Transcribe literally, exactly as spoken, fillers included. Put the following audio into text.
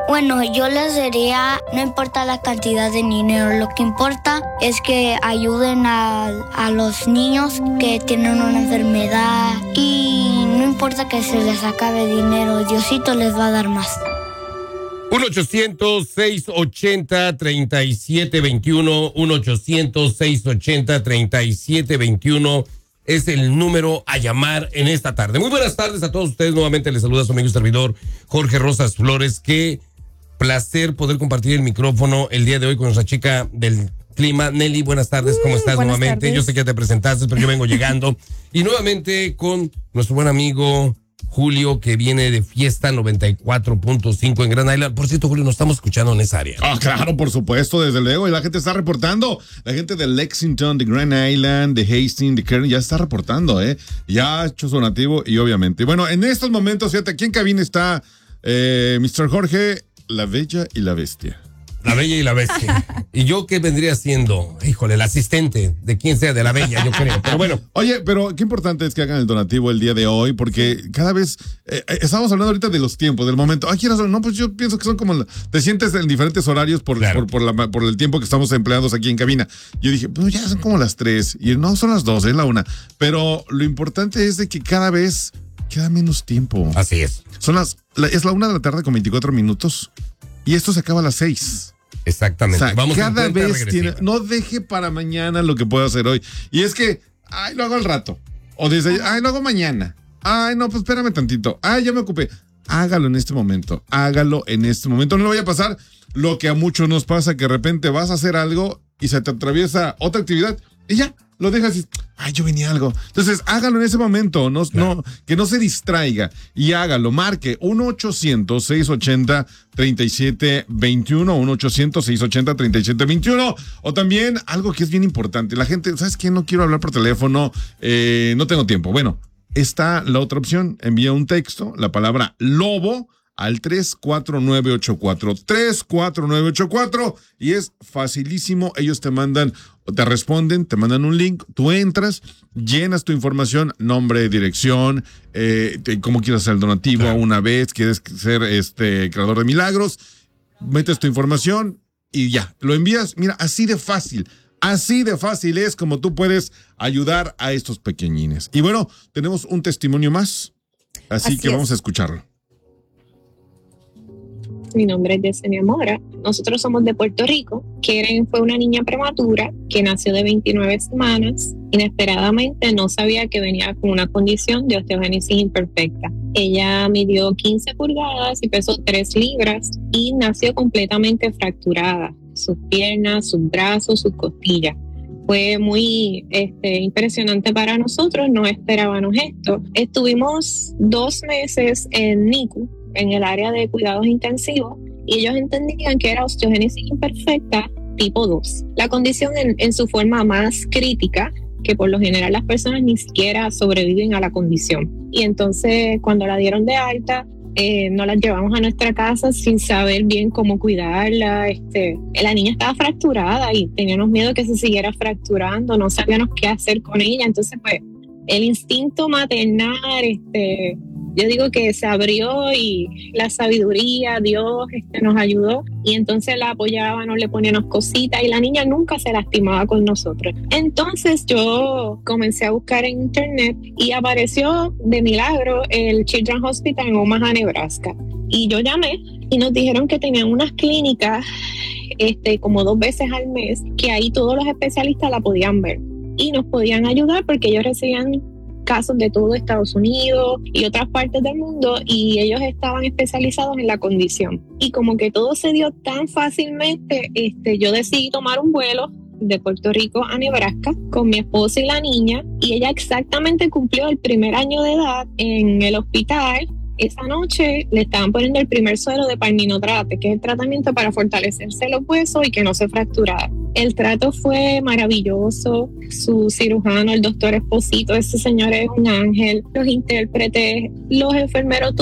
Bueno, yo les diría, no importa la cantidad de dinero, lo que importa es que ayuden a, a los niños que tienen una enfermedad y no importa que se les acabe dinero, Diosito les va a dar más. uno ochocientos, seiscientos ochenta, treinta y siete veintiuno, uno ochocientos, seiscientos ochenta, treinta y siete veintiuno es el número a llamar en esta tarde. Muy buenas tardes a todos ustedes. Nuevamente les saluda su amigo y servidor Jorge Rosas Flores. Qué placer poder compartir el micrófono el día de hoy con nuestra chica del clima. Nelly, buenas tardes, ¿cómo estás? Buenas nuevamente? Tardes. Yo sé que ya te presentaste, pero yo vengo llegando. Y nuevamente con nuestro buen amigo Julio, que viene de Fiesta noventa y cuatro punto cinco en Grand Island. Por cierto, Julio, nos estamos escuchando en esa área. Ah, oh, claro, por supuesto, desde luego. Y la gente está reportando. La gente de Lexington, de Grand Island, de Hastings, de Kern, ya está reportando, ¿eh? Ya ha hecho su nativo y obviamente. Bueno, en estos momentos, fíjate, aquí en cabina está eh, mister Jorge, la Bella y la Bestia. La Bella y la Bestia. ¿Y yo qué vendría siendo? Híjole, el asistente de quien sea de la Bella, yo creo. Pero bueno. Oye, pero qué importante es que hagan el donativo el día de hoy, porque cada vez, eh, estamos hablando ahorita de los tiempos, del momento. Ay, ¿quieres? No, pues yo pienso que son como, te sientes en diferentes horarios por, claro. por, por, la, por el tiempo que estamos empleados aquí en cabina. Yo dije, pues ya son como las tres, y no, son las dos, es la una. Pero lo importante es de que cada vez queda menos tiempo. Así es. Son las, la, es la una de la tarde con veinticuatro minutos. Y esto se acaba a las seis. Exactamente. O sea, vamos cada en cuenta vez tiene, no deje para mañana lo que puedo hacer hoy. Y es que, ay, lo hago al rato. O dice, ay, lo hago mañana. Ay, no, pues espérame tantito. Ay, ya me ocupé. Hágalo en este momento. Hágalo en este momento. No le vaya a pasar lo que a muchos nos pasa, que de repente vas a hacer algo y se te atraviesa otra actividad y ya, lo dejas y, ay, yo venía algo. Entonces, hágalo en ese momento, no, claro. no, que no se distraiga y hágalo. Marque uno ochocientos, seiscientos ochenta, treinta y siete veintiuno, uno ochocientos, seiscientos ochenta, treinta y siete veintiuno. O también algo que es bien importante. La gente, ¿sabes qué? No quiero hablar por teléfono, eh, no tengo tiempo. Bueno, está la otra opción. Envía un texto, la palabra lobo, al tres cuatro nueve ocho cuatro, tres cuatro nueve ocho cuatro, y es facilísimo. Ellos te mandan, te responden, te mandan un link, tú entras, llenas tu información, nombre, dirección, eh, cómo quieres hacer el donativo, claro. Una vez quieres ser este creador de milagros, metes tu información y ya, lo envías. Mira, así de fácil. Así de fácil es como tú puedes ayudar a estos pequeñines. Y bueno, tenemos un testimonio más, así, así que es. Vamos a escucharlo. Mi nombre es Yesenia Mora. Nosotros somos de Puerto Rico. Keren fue una niña prematura que nació de veintinueve semanas. Inesperadamente no sabía que venía con una condición de osteogénesis imperfecta. Ella midió quince pulgadas y pesó tres libras y nació completamente fracturada. Sus piernas, sus brazos, sus costillas. Fue muy este, impresionante para nosotros, no esperábamos esto. Estuvimos dos meses en N I C U, en el área de cuidados intensivos, y ellos entendían que era osteogénesis imperfecta tipo dos. La condición en, en su forma más crítica, que por lo general las personas ni siquiera sobreviven a la condición. Y entonces cuando la dieron de alta, eh, nos la llevamos a nuestra casa sin saber bien cómo cuidarla. Este, la niña estaba fracturada y teníamos miedo que se siguiera fracturando, no sabíamos qué hacer con ella. Entonces pues el instinto maternal, este... yo digo que se abrió y la sabiduría, Dios este, nos ayudó, y entonces la apoyábamos, le poníamos cositas y la niña nunca se lastimaba con nosotros. Entonces yo comencé a buscar en internet y apareció de milagro el Children's Hospital en Omaha, Nebraska. Y yo llamé y nos dijeron que tenían unas clínicas este, como dos veces al mes, que ahí todos los especialistas la podían ver y nos podían ayudar porque ellos recibían casos de todo Estados Unidos y otras partes del mundo, y ellos estaban especializados en la condición. Y como que todo se dio tan fácilmente, este, yo decidí tomar un vuelo de Puerto Rico a Nebraska con mi esposa y la niña, y ella exactamente cumplió el primer año de edad en el hospital. Esa noche le estaban poniendo el primer suero de palminotrate, que es el tratamiento para fortalecerse los huesos y que no se fracturara. El trato fue maravilloso. Su cirujano, el doctor Esposito, ese señor es un ángel. Los intérpretes, los enfermeros,